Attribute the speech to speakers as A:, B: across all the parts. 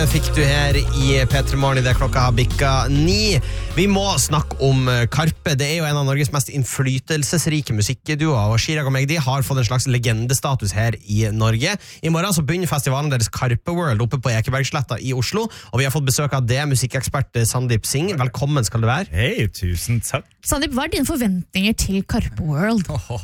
A: fikk du her i P3 Morgen I det klokka har bikka 9. Vi må snakke om Karpe. Det jo en av Norges mest innflytelsesrike musikkduoer, og Chirag og Magdi har fått en slags legendestatus her I Norge. I morgen så begynner festivalen deres Karpe World oppe på Ekebergsletta I Oslo, og vi har fått besøk av det musikkekspert Sandeep Singh. Velkommen skal du være.
B: Hei, tusen takk.
C: Sandeep, hva dine forventninger til Karpe World?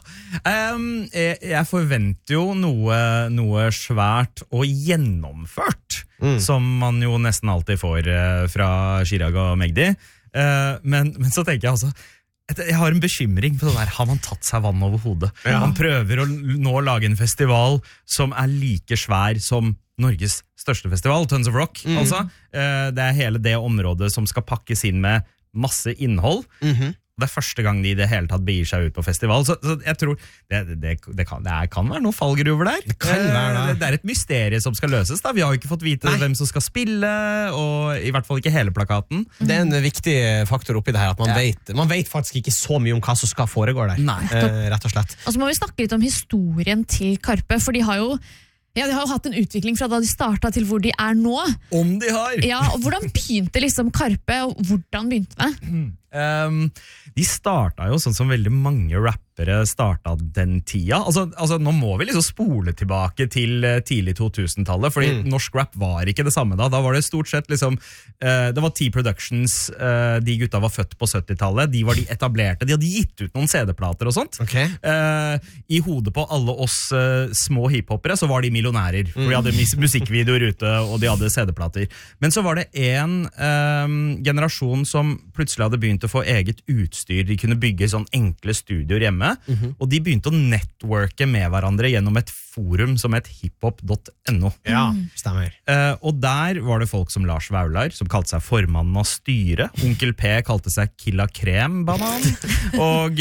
B: Jeg forventer jo noe svært og gjennomført, som man jo nesten alltid får fra Chirag og Magdi. Men så tenker jeg altså, jeg har en bekymring på det der, har man tatt seg vann over hodet? Ja. Man prøver å nå lage en festival som like svær som Norges største festival, Tons of Rock, altså. Det hele det området som skal pakkes inn med masse innhold. Det første gang de I det hele tatt begir seg ut på festival, så jeg tror det kan være noen fallgruver der. Det kan være det. Det et mysterie som skal løses da. Vi har jo ikke fått vite hvem som skal spille, og I hvert fall ikke hele plakaten. Det en viktig faktor oppi det her, at man vet faktisk ikke så mye om hva som skal foregå der. Nei. Rett og slett.
C: Og så må vi snakke litt om historien til Karpe, for de har jo hatt en utvikling fra da de startet til hvor de nå.
B: Om de har!
C: Ja, og hvordan begynte liksom Karpe, og hvordan begynte det?
B: De startet jo sånn som veldig mange rappere startet den tida. Altså nå må vi liksom spole tilbake til tidlig 2000-tallet, fordi norsk rap var ikke det samme da. Da var det stort sett liksom, det var T-Productions, de gutta var født på 70-tallet, de var de etablerte, de hadde gitt ut noen CD-plater og sånt.
A: Okay.
B: I hodet på alle oss små hiphopere så var de millionærer, for de hadde musikkvideoer ute, og de hadde CD-plater. Men så var det en generasjon som plutselig hadde begynt å få eget utstyr. De kunne bygge sånn enkle studioer hjemme, og de begynte å networke med hverandre gjennom et forum som het hiphop.no.
A: Ja, stemmer.
B: Og der var det folk som Lars Vaular, som kalte seg formannen av styret. Onkel P kalte seg Killa Krem Banan. og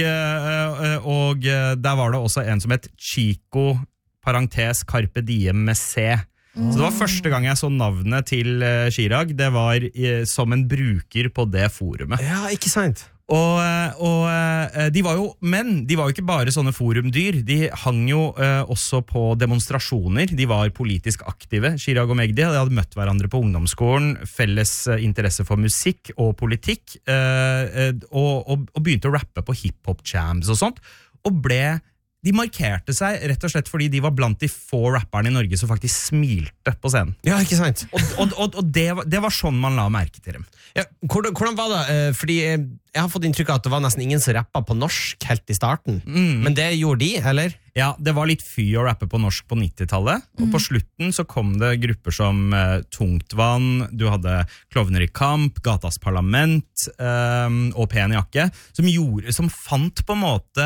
B: der var det også en som het Chico, parentes Carpe Diem med C. Så det var første gang jeg så navnet til Chirag. Det var som en bruker på det forumet.
A: Ja, ikke sant?
B: De var jo ikke bare sånne forumdyr. De hang jo også på demonstrasjoner. De var politisk aktive. Chirag og Magdi de hadde møtt hverandre på ungdomsskolen, felles interesse for musikk og politikk, og begynte å rappe på hiphop-jams og sånt, og de markerte seg rett og slett fordi de var blant de få rapperne I Norge som faktisk smilte på scenen.
A: Ja, ikke sant?
B: Og det var sånn man la merke til dem.
A: Ja, hvordan var det? Fordi jeg har fått inntrykk av at det var nesten ingen som rappet på norsk helt I starten. Men det gjorde de, eller?
B: Ja, det var litt fy å rappe på norsk på 90-tallet, og på slutten så kom det grupper som Tungtvann, du hadde Klovner I Kamp, Gatas Parlament og Pen Jakke, som fant på en måte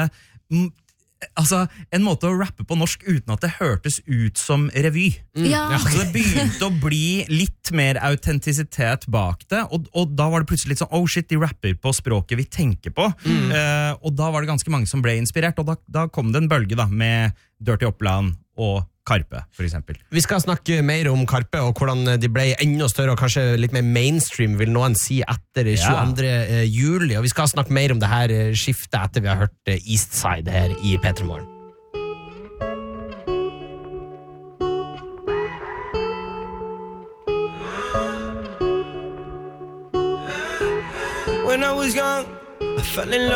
B: en måte å rappe på norsk uten at det hørtes ut som revy.
C: Ja.
B: Så det begynte å bli litt mer autentisitet bak det, og da var det plutselig litt sånn, oh shit, de rapper på språket vi tenker på. Og da var det ganske mange som ble inspirert, og da kom det en bølge da, med Dirty Oppland og Karpe, for eksempel. Vi
A: skal snakke mer om Karpe, og hvordan de ble enda større, og kanskje litt mer mainstream, vil noen si, etter 22. juli. Og vi skal snakke mer om det her skiftet etter vi har hørt Eastside her I P3 Morgen. When I was young, I fell in love